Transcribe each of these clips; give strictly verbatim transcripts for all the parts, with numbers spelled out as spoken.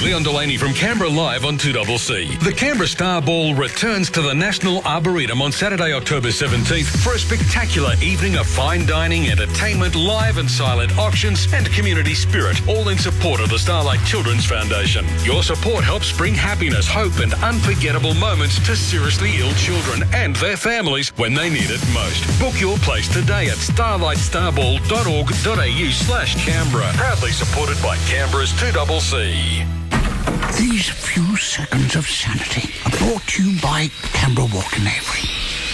Leon Delaney from Canberra Live on two C C. The Canberra Star Ball returns to the National Arboretum on Saturday, October seventeenth for a spectacular evening of fine dining, entertainment, live and silent auctions and community spirit, all in support of the Starlight Children's Foundation. Your support helps bring happiness, hope and unforgettable moments to seriously ill children and their families when they need it most. Book your place today at starlight starball dot org dot a u slash Canberra. Proudly supported by Canberra's two C C. These few seconds of sanity are brought to you by Canberra Walk in Avery.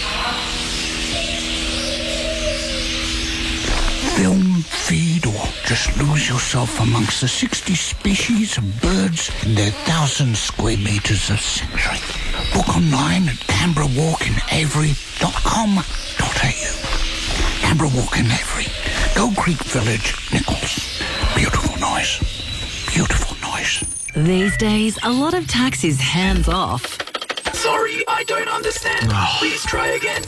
Film, feed, or just lose yourself amongst the sixty species of birds in their thousand square metres of sanctuary. Book online at canberra walk in avery dot com dot a u. Canberra Walk in Avery, Gold Creek Village, Nichols. Beautiful noise. Beautiful noise. These days, a lot of tax is hands-off. Sorry, I don't understand. Please try again.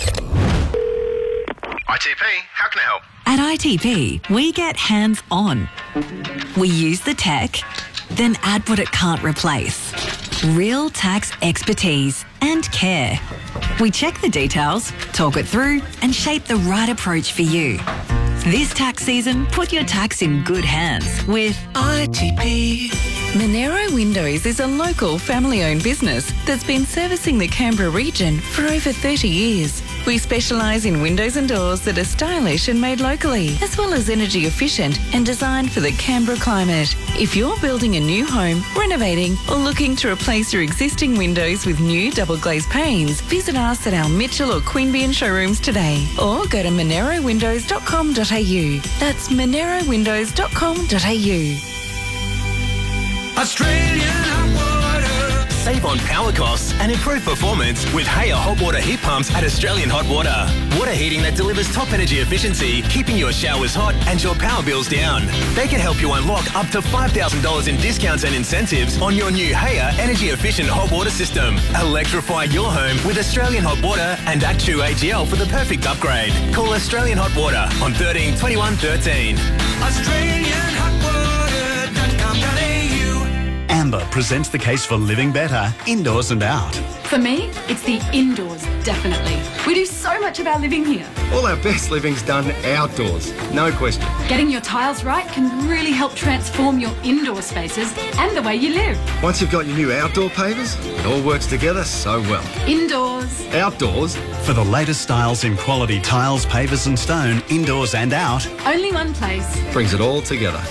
I T P, how can I help? At I T P, we get hands-on. We use the tech, then add what it can't replace. Real tax expertise and care. We check the details, talk it through, and shape the right approach for you. This tax season, put your tax in good hands with I T P. Monero Windows is a local family-owned business that's been servicing the Canberra region for over thirty years. We specialise in windows and doors that are stylish and made locally, as well as energy efficient and designed for the Canberra climate. If you're building a new home, renovating, or looking to replace your existing windows with new double glazed panes, visit us at our Mitchell or Queanbeyan showrooms today, or go to monero windows dot com dot a u. That's monero windows dot com dot a u. Australian hot water. Save on power costs and improve performance with Haya hot water heat pumps at Australian Hot Water. Water heating that delivers top energy efficiency, keeping your showers hot and your power bills down. They can help you unlock up to five thousand dollars in discounts and incentives on your new Haya energy efficient hot water system. Electrify your home with Australian Hot Water and Act two A G L for the perfect upgrade. Call Australian Hot Water on thirteen twenty-one thirteen. Australian hot water dot com dot a u. Amber presents the case for living better, indoors and out. For me, it's the indoors, definitely. We do so much of our living here. All our best living's done outdoors, no question. Getting your tiles right can really help transform your indoor spaces and the way you live. Once you've got your new outdoor pavers, it all works together so well. Indoors. Outdoors. For the latest styles in quality tiles, pavers and stone, indoors and out. Only one place. Brings it all together.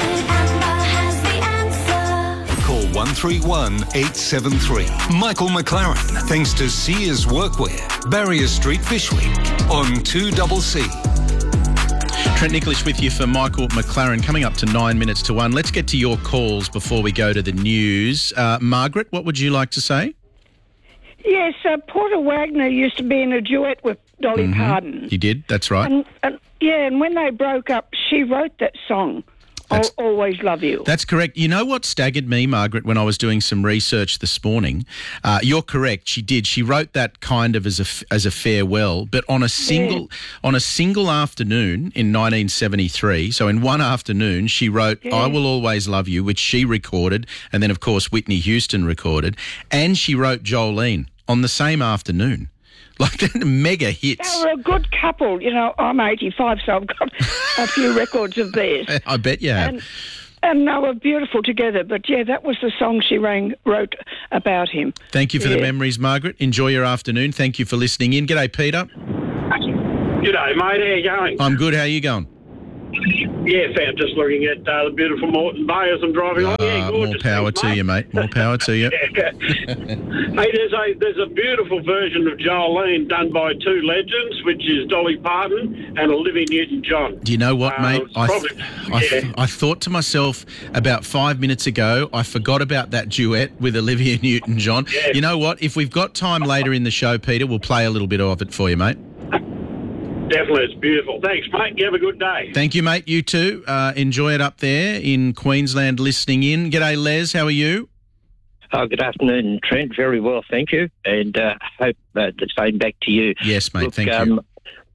Call one three one eight seven three. Michael McLaren, thanks to Sears Workwear, Barrier Street, Fyshwick, on two C C. Trent Nicholas with you for Michael McLaren. Coming up to nine minutes to one. Let's get to your calls before we go to the news. Uh, Margaret, what would you like to say? Yes, uh, Porter Wagner used to be in a duet with Dolly Mm-hmm. Parton. He did, that's right. And, and, yeah, and when they broke up, she wrote that song. That's, I'll always love you. That's correct. You know what staggered me, Margaret, when I was doing some research this morning? Uh, you're correct. She did. She wrote that kind of as a as a farewell, but on a single yeah. on a single afternoon in nineteen seventy-three. So in one afternoon, she wrote yeah. "I Will Always Love You," which she recorded, and then of course Whitney Houston recorded, and she wrote "Jolene" on the same afternoon. Like mega hits. They were a good couple. You know, I'm eighty-five, so I've got a few records of theirs. I bet you have. And, and they were beautiful together. But, yeah, that was the song she rang, wrote about him. Thank you for yeah. the memories, Margaret. Enjoy your afternoon. Thank you for listening in. G'day, Peter. G'day, mate. How you going? I'm good. How are you going? Yeah, fam, just looking at uh, the beautiful Moreton Bay as I'm driving uh, on. Yeah, more power things, to mate. you, mate. More power to you. Hey, there's a there's a beautiful version of Jolene done by two legends, which is Dolly Parton and Olivia Newton-John. Do you know what, uh, mate? I, th- probably, I, yeah. th- I thought to myself about five minutes ago, I forgot about that duet with Olivia Newton-John. Yeah. You know what? If we've got time later in the show, Peter, we'll play a little bit of it for you, mate. Definitely, it's beautiful. Thanks, mate. You have a good day. Thank you, mate. You too. Uh, enjoy it up there in Queensland listening in. G'day, Les. How are you? Oh, good afternoon, Trent. Very well, thank you. And uh, hope uh, the same back to you. Yes, mate. Look, thank um, you.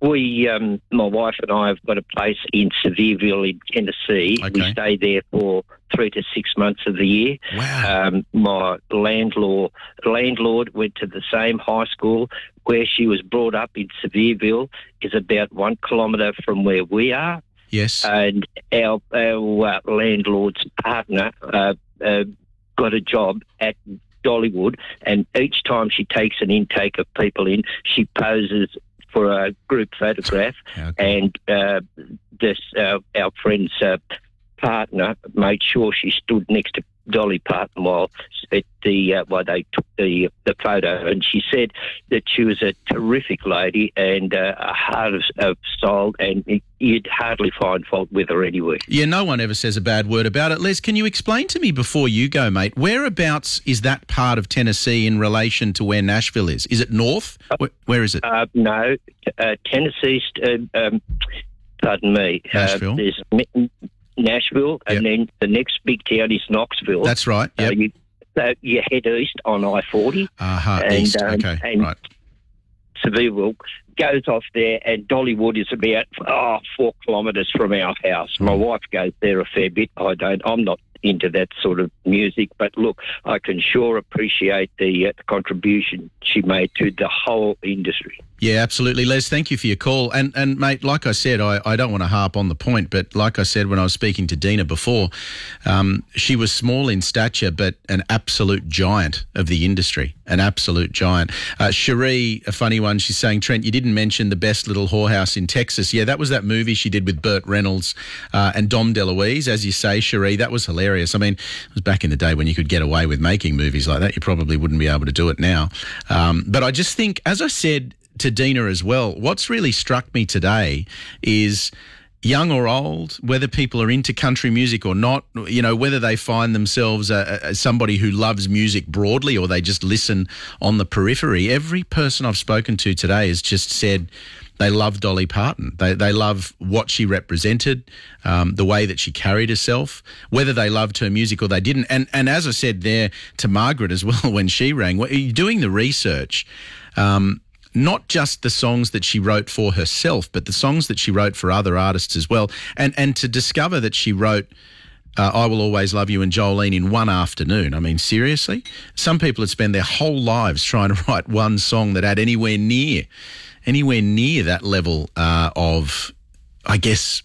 we, um, my wife and I have got a place in Sevierville in Tennessee. Okay. We stay there for three to six months of the year. Wow. Um, my landlord, landlord went to the same high school where she was brought up in Sevierville, is about one kilometre from where we are. Yes. And our, our uh, landlord's partner uh, uh, got a job at Dollywood, and each time she takes an intake of people in, she poses for a group photograph. Okay. And uh, this uh, our friend's uh, partner made sure she stood next to Dolly Parton while at the uh, while they took the the photo, and she said that she was a terrific lady and uh, a heart of, of soul, and you'd hardly find fault with her anywhere. Yeah, no one ever says a bad word about it. Les, can you explain to me before you go, mate, whereabouts is that part of Tennessee in relation to where Nashville is? Is it north? Where, where is it? Uh, no, uh, Tennessee's. Uh, um, pardon me. Nashville. Uh, there's Nashville, and yep. then the next big town is Knoxville. That's right. Yep. Uh, you, so you head east on I forty. Uh-huh, and, east, um, okay, and right. Sevierville goes off there, and Dollywood is about oh, four kilometres from our house. My wife goes there a fair bit. I don't. I'm not into that sort of music, but look, I can sure appreciate the uh, contribution she made to the whole industry. Yeah, absolutely. Les, thank you for your call. And, and mate, like I said, I, I don't want to harp on the point, but like I said when I was speaking to Dina before, um, she was small in stature, but an absolute giant of the industry, an absolute giant. Uh, Cherie, a funny one, she's saying, Trent, you didn't mention The Best Little Whorehouse in Texas. Yeah, that was that movie she did with Burt Reynolds uh, and Dom DeLuise, as you say, Cherie. That was hilarious. I mean, it was back in the day when you could get away with making movies like that. You probably wouldn't be able to do it now. Um, but I just think, as I said to Dina as well, what's really struck me today is young or old, whether people are into country music or not, you know, whether they find themselves uh, as somebody who loves music broadly or they just listen on the periphery, every person I've spoken to today has just said they love Dolly Parton. They they love what she represented, um, the way that she carried herself, whether they loved her music or they didn't. And and as I said there to Margaret as well when she rang, doing the research, um, not just the songs that she wrote for herself, but the songs that she wrote for other artists as well. And and to discover that she wrote uh, I Will Always Love You and Jolene in one afternoon. I mean, seriously? Some people had spent their whole lives trying to write one song that had anywhere near, anywhere near that level uh, of, I guess,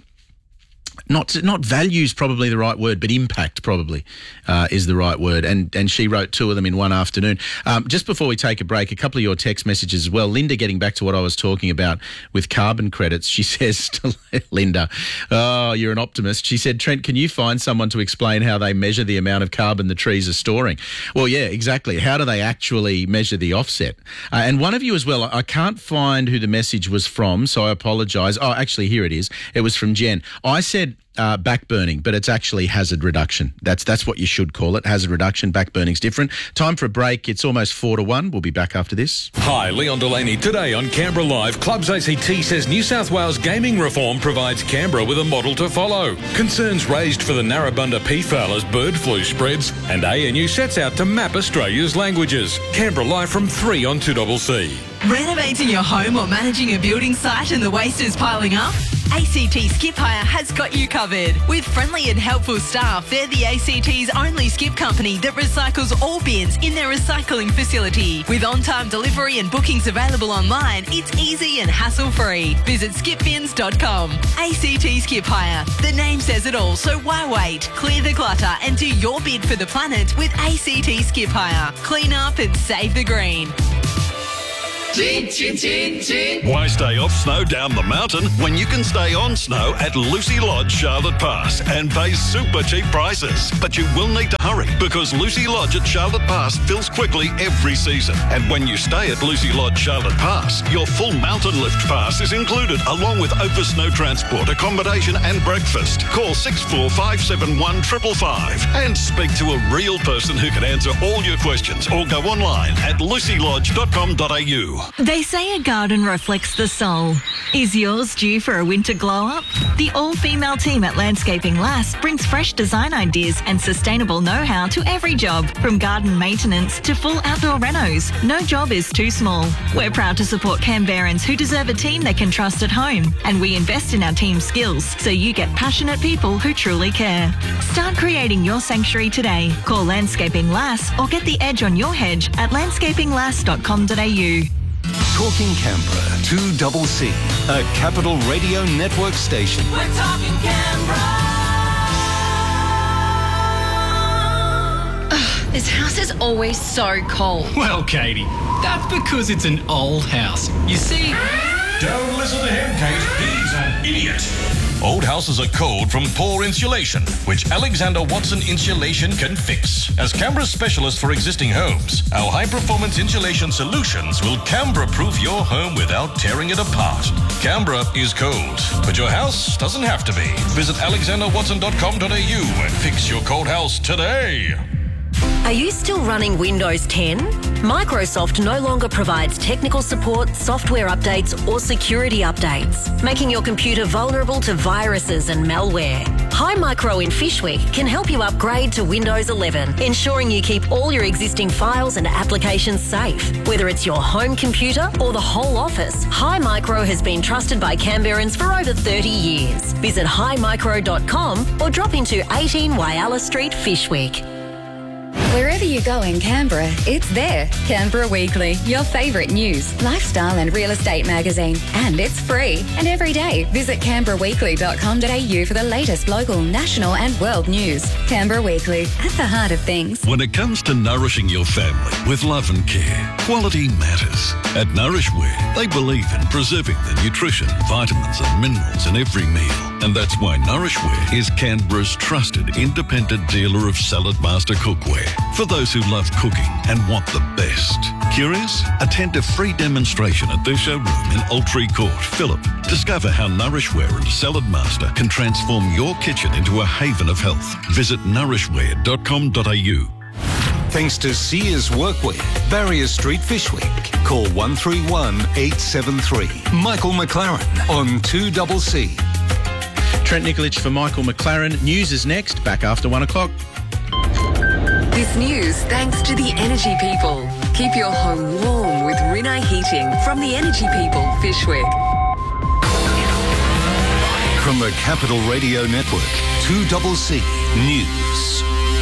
Not not values probably the right word, but impact probably uh, is the right word. And and she wrote two of them in one afternoon. Um, just before we take a break, a couple of your text messages as well. Linda, getting back to what I was talking about with carbon credits, she says to Linda, oh, you're an optimist. She said, Trent, can you find someone to explain how they measure the amount of carbon the trees are storing? Well, yeah, exactly. How do they actually measure the offset? Uh, and one of you as well, I can't find who the message was from, so I apologise. Oh, actually, here it is. It was from Jen. I said, Uh, back burning, but it's actually hazard reduction. That's that's what you should call it, hazard reduction. Back burning's different. Time for a break. It's almost four to one. We'll be back after this. Hi, Leon Delaney. Today on Canberra Live, Clubs A C T says New South Wales gaming reform provides Canberra with a model to follow. Concerns raised for the Narrabundah peafowl as bird flu spreads, and A N U sets out to map Australia's languages. Canberra Live from three on two C C. Renovating your home or managing a building site and the waste is piling up? A C T Skip Hire has got you covered. With friendly and helpful staff, they're the A C T's only skip company that recycles all bins in their recycling facility. With on-time delivery and bookings available online, it's easy and hassle-free. Visit skip bins dot com. A C T Skip Hire. The name says it all, so why wait? Clear the clutter and do your bid for the planet with A C T Skip Hire. Clean up and save the green. Chin, chin, chin, chin. Why stay off snow down the mountain when you can stay on snow at Lucy Lodge, Charlotte Pass and pay super cheap prices? But you will need to hurry because Lucy Lodge at Charlotte Pass fills quickly every season. And when you stay at Lucy Lodge, Charlotte Pass, your full mountain lift pass is included along with over snow transport, accommodation and breakfast. Call six four five seven one five five five and speak to a real person who can answer all your questions or go online at lucy lodge dot com dot a u. They say a garden reflects the soul. Is yours due for a winter glow-up? The all-female team at Landscaping Lass brings fresh design ideas and sustainable know-how to every job, from garden maintenance to full outdoor renos. No job is too small. We're proud to support Canberrans who deserve a team they can trust at home, and we invest in our team's skills so you get passionate people who truly care. Start creating your sanctuary today. Call Landscaping Lass or get the edge on your hedge at landscaping lass dot com dot a u. Talking Canberra, two double C, a Capital Radio Network station. We're talking Canberra. This house is always so cold. Well, Katie, that's because it's an old house. You see... Don't listen to him, Kate. He's an idiot. Old houses are cold from poor insulation, which Alexander Watson Insulation can fix. As Canberra's specialist for existing homes, our high-performance insulation solutions will Canberra-proof your home without tearing it apart. Canberra is cold, but your house doesn't have to be. Visit alexander watson dot com dot a u and fix your cold house today. Are you still running Windows ten? Microsoft no longer provides technical support, software updates or security updates, making your computer vulnerable to viruses and malware. Hi Micro in Fishwick can help you upgrade to Windows eleven, ensuring you keep all your existing files and applications safe. Whether it's your home computer or the whole office, Hi Micro has been trusted by Canberrans for over thirty years. Visit hi micro dot com or drop into eighteen Whyalla Street, Fishwick. Wherever you go in Canberra, it's there. Canberra Weekly, your favourite news, lifestyle and real estate magazine. And it's free. And every day, visit canberra weekly dot com dot a u for the latest local, national and world news. Canberra Weekly, at the heart of things. When it comes to nourishing your family with love and care, quality matters. At Nourishware, they believe in preserving the nutrition, vitamins and minerals in every meal. And that's why Nourishware is Canberra's trusted independent dealer of Salad Master cookware. For those who love cooking and want the best. Curious? Attend a free demonstration at their showroom in Altree Court, Phillip. Discover how Nourishware and Salad Master can transform your kitchen into a haven of health. Visit nourishware dot com dot a u. Thanks to Sears Workwear, Barrier Street, Fishwick. Call one three one, eight seven three. Michael McLaren on two double C. Trent Nikolic for Michael McLaren. News is next, back after one o'clock. This news thanks to the Energy People. Keep your home warm with Rinnai Heating from the Energy People, Fishwick. From the Capital Radio Network, two double C News.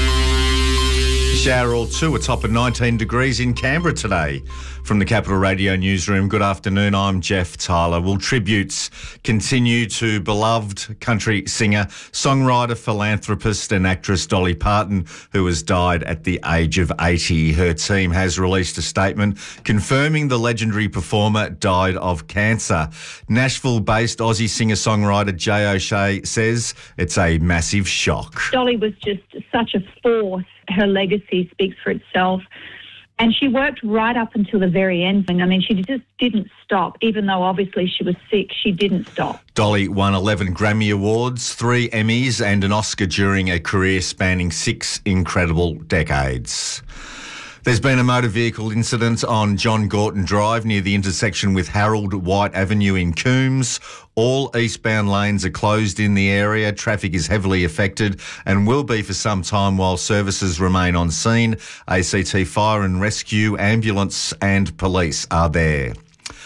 Shower or two, a top of nineteen degrees in Canberra today. From the Capital Radio Newsroom, good afternoon, I'm Jeff Tyler. Will tributes continue to beloved country singer, songwriter, philanthropist and actress Dolly Parton, who has died at the age of eighty. Her team has released a statement confirming the legendary performer died of cancer. Nashville-based Aussie singer-songwriter Jay O'Shea says it's a massive shock. Dolly was just such a force. Her legacy speaks for itself. And she worked right up until the very end. I mean, she just didn't stop. Even though obviously she was sick, she didn't stop. Dolly won eleven Grammy Awards, three Emmys and an Oscar during a career spanning six incredible decades. There's been a motor vehicle incident on John Gorton Drive near the intersection with Harold White Avenue in Coombs. All eastbound lanes are closed in the area. Traffic is heavily affected and will be for some time while services remain on scene. A C T Fire and Rescue, ambulance and police are there.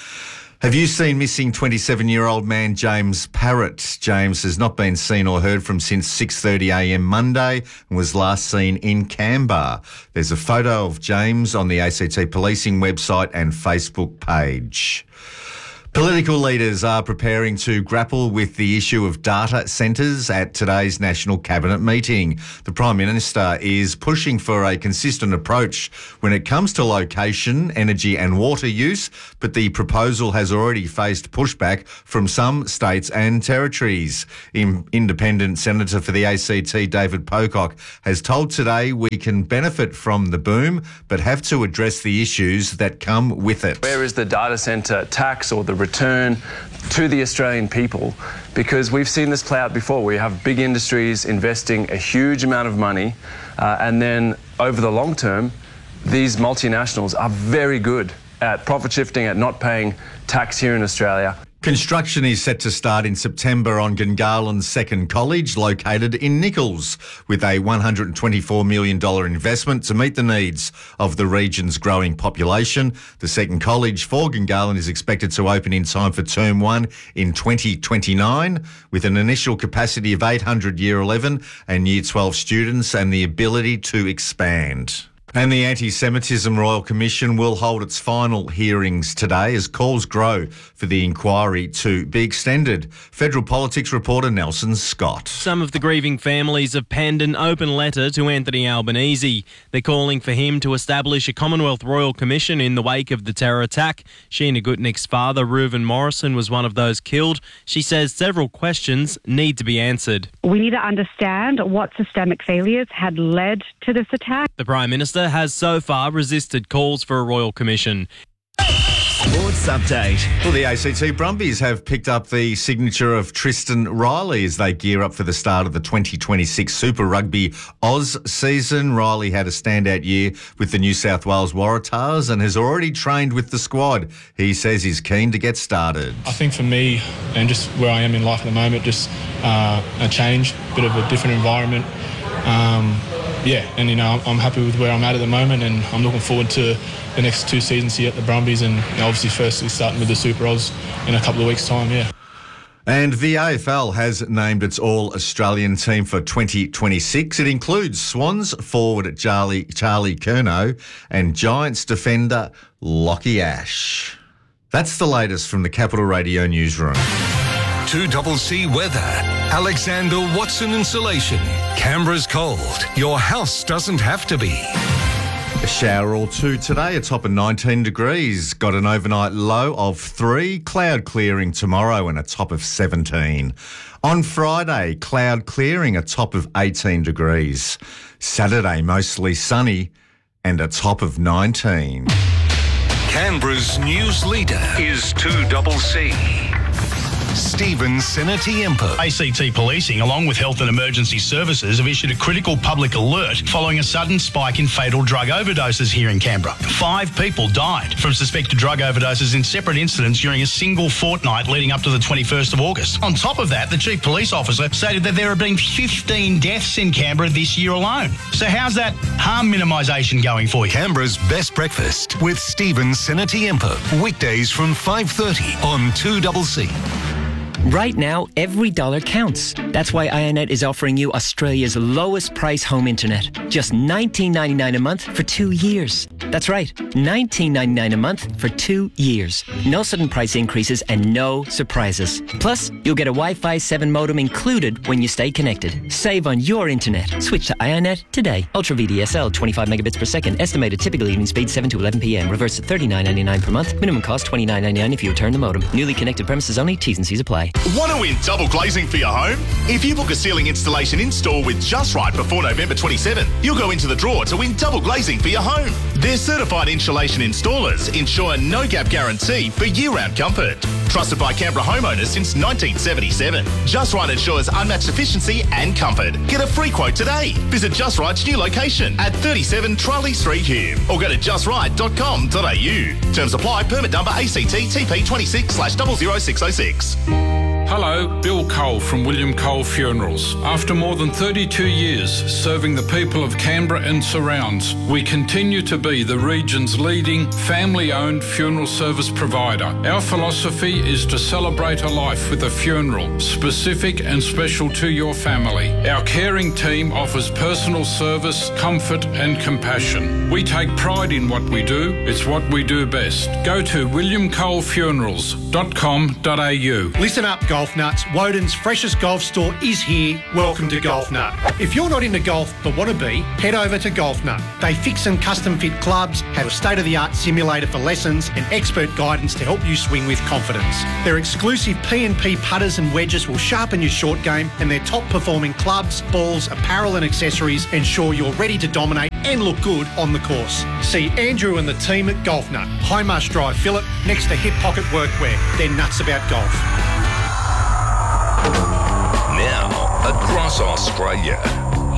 Have you seen missing twenty-seven-year-old man James Parrott? James has not been seen or heard from since six thirty a m Monday and was last seen in Canberra. There's a photo of James on the A C T policing website and Facebook page. Political leaders are preparing to grapple with the issue of data centres at today's National Cabinet meeting. The Prime Minister is pushing for a consistent approach when it comes to location, energy and water use, but the proposal has already faced pushback from some states and territories. In Independent Senator for the A C T, David Pocock, has told Today we can benefit from the boom, but have to address the issues that come with it. Where is the data centre tax or the return to the Australian people? Because we've seen this play out before. We have big industries investing a huge amount of money uh, and then over the long term, these multinationals are very good at profit shifting, at not paying tax here in Australia. Construction is set to start in September on Gungahlon's second college, located in Nichols, with a one hundred twenty-four million dollars investment to meet the needs of the region's growing population. The second college for Gungahlon is expected to open in time for term one in twenty twenty-nine, with an initial capacity of eight hundred year eleven and year twelve students and the ability to expand. And the Anti-Semitism Royal Commission will hold its final hearings today as calls grow for the inquiry to be extended. Federal Politics reporter Nelson Scott. Some of the grieving families have penned an open letter to Anthony Albanese. They're calling for him to establish a Commonwealth Royal Commission in the wake of the terror attack. Sheena Gutnick's father, Reuven Morrison, was one of those killed. She says several questions need to be answered. We need to understand what systemic failures had led to this attack. The Prime Minister has so far resisted calls for a Royal Commission. Sports update. Well, the A C T Brumbies have picked up the signature of Tristan Riley as they gear up for the start of the twenty twenty-six Super Rugby Oz season. Riley had a standout year with the New South Wales Waratahs and has already trained with the squad. He says he's keen to get started. I think for me, and just where I am in life at the moment, just uh, a change, a bit of a different environment. Um, Yeah, and you know, I'm happy with where I'm at at the moment, and I'm looking forward to the next two seasons here at the Brumbies, and you know, obviously firstly starting with the Super Oz in a couple of weeks' time, yeah. And the A F L has named its All-Australian team for twenty twenty-six. It includes Swans forward Charlie, Charlie Curnow and Giants defender Lockie Ash. That's the latest from the Capital Radio newsroom. two C C weather. Alexander Watson Insulation. Canberra's cold. Your house doesn't have to be. A shower or two today, a top of nineteen degrees. Got an overnight low of three. Cloud clearing tomorrow and a top of seventeen. On Friday, cloud clearing, a top of eighteen degrees. Saturday, mostly sunny and a top of nineteen. Canberra's news leader is two C C. Stephen Senatiempo. A C T Policing, along with Health and Emergency Services, have issued a critical public alert following a sudden spike in fatal drug overdoses here in Canberra. Five people died from suspected drug overdoses in separate incidents during a single fortnight leading up to the twenty-first of August. On top of that, the Chief Police Officer stated that there have been fifteen deaths in Canberra this year alone. So how's that harm minimisation going for you? Canberra's best breakfast with Stephen Senatiempo. Weekdays from five thirty on two C C. Right now, every dollar counts. That's why iiNet is offering you Australia's lowest price home internet. Just nineteen ninety-nine a month for two years. That's right, nineteen ninety-nine a month for two years. No sudden price increases and no surprises. Plus, you'll get a Wi-Fi seven modem included when you stay connected. Save on your internet. Switch to iiNet today. Ultra V D S L, twenty-five megabits per second. Estimated typical evening speed seven to eleven p.m. Reverse at thirty-nine ninety-nine per month. Minimum cost twenty-nine ninety-nine if you return the modem. Newly connected premises only. T's and C's apply. Want to win double glazing for your home? If you book a ceiling installation in-store with Just Right before November twenty-seventh, you'll go into the draw to win double glazing for your home. Their certified insulation installers ensure a no-gap guarantee for year-round comfort. Trusted by Canberra homeowners since nineteen seventy-seven. Just Right ensures unmatched efficiency and comfort. Get a free quote today. Visit Just Right's new location at thirty-seven Charlie Street, Hume, or go to just right dot com dot a u. Terms apply. Permit number A C T T P twenty-six slash zero zero six zero six. Hello, Bill Cole from William Cole Funerals. After more than thirty-two years serving the people of Canberra and surrounds, we continue to be the region's leading family-owned funeral service provider. Our philosophy is to celebrate a life with a funeral, specific and special to your family. Our caring team offers personal service, comfort and compassion. We take pride in what we do. It's what we do best. Go to william cole funerals dot com dot a u. Listen up, golf nuts. Woden's freshest golf store is here. Welcome to Golf Nut. If you're not into golf but want to be, head over to Golf Nut. They fix and custom fit clubs, have a state-of-the-art simulator for lessons and expert guidance to help you swing with confidence. Their exclusive P and P putters and wedges will sharpen your short game, and their top-performing clubs, balls, apparel and accessories ensure you're ready to dominate and look good on the course. See Andrew and the team at Golf Nut, High Marsh Drive, Phillip, next to Hip Pocket Workwear. They're nuts about golf. Now, across Australia,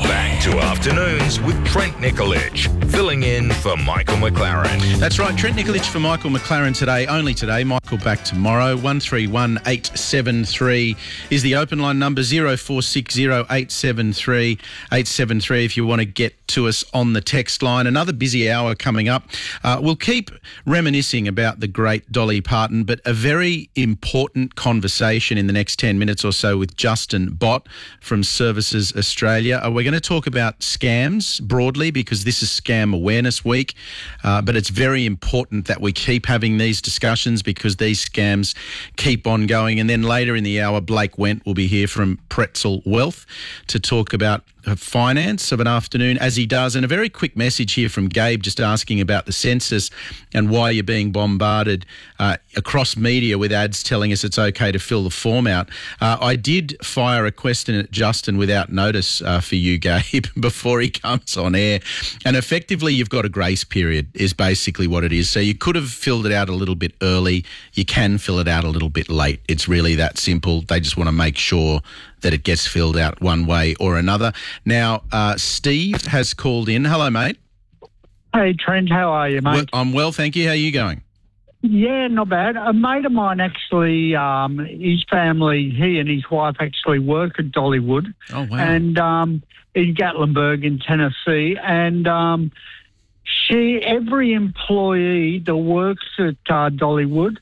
Back to afternoons with Trent Nicolich, filling in for Michael McLaren. That's right, Trent Nicolich for Michael McLaren today, only today. Michael back tomorrow. one three one eight seven three is the open line number, zero four six zero eight seven three eight seven three if you want to get to us on the text line. Another busy hour coming up. Uh, we'll keep reminiscing about the great Dolly Parton, but a very important conversation in the next ten minutes or so with Justin Bott from Services Australia. Uh, we're going to talk about scams broadly because this is Scam Awareness Week, uh, but it's very important that we keep having these discussions because these scams keep on going. And then later in the hour, Blake Wendt will be here from Pretzel Wealth to talk about finance of an afternoon, as he does. And a very quick message here from Gabe just asking about the census and why you're being bombarded uh, across media with ads telling us it's okay to fill the form out. Uh, I did fire a question at Justin without notice uh, for you, Gabe, before he comes on air. And effectively, you've got a grace period is basically what it is. So you could have filled it out a little bit early. You can fill it out a little bit late. It's really that simple. They just want to make sure that it gets filled out one way or another. Now, uh, Steve has called in. Hello, mate. Hey, Trent. How are you, mate? Well, I'm well, thank you. How are you going? Yeah, not bad. A mate of mine actually, um, his family, he and his wife actually work at Dollywood. Oh, wow. And um, in Gatlinburg in Tennessee. And um, she, every employee that works at uh, Dollywood,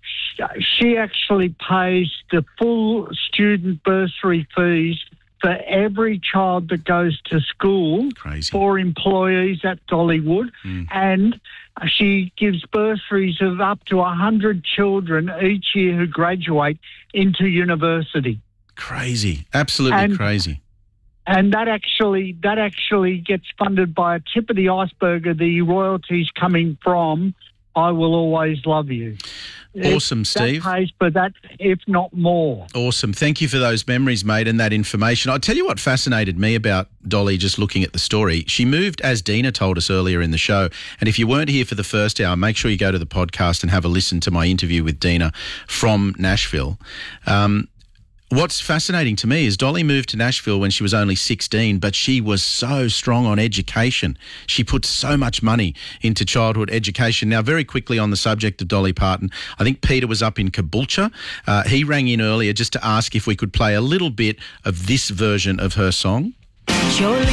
she actually pays the full student bursary fees for every child that goes to school. Crazy. For employees at Dollywood. Mm. And she gives bursaries of up to one hundred children each year who graduate into university. Crazy. Absolutely And- crazy. And that actually that actually gets funded by a tip of the iceberg of the royalties coming from I Will Always Love You. Awesome, If Steve. That pays for that, if not more. Awesome. Thank you for those memories, mate, and that information. I'll tell you what fascinated me about Dolly, just looking at the story. She moved, as Dina told us earlier in the show, and if you weren't here for the first hour, make sure you go to the podcast and have a listen to my interview with Dina from Nashville. Um, What's fascinating to me is Dolly moved to Nashville when she was only sixteen, but she was so strong on education. She put so much money into childhood education. Now, very quickly on the subject of Dolly Parton, I think Peter was up in Caboolture. Uh, he rang in earlier just to ask if we could play a little bit of this version of her song. Surely